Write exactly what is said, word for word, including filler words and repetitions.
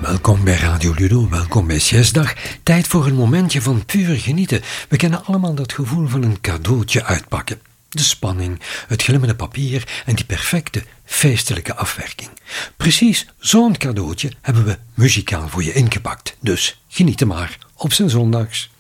Welkom bij Radio Ludo, welkom bij Zesdag. Tijd voor een momentje van puur genieten. We kennen allemaal dat gevoel van een cadeautje uitpakken. De spanning, het glimmende papier en die perfecte, feestelijke afwerking. Precies zo'n cadeautje hebben we muzikaal voor je ingepakt. Dus geniet er maar op zijn zondags.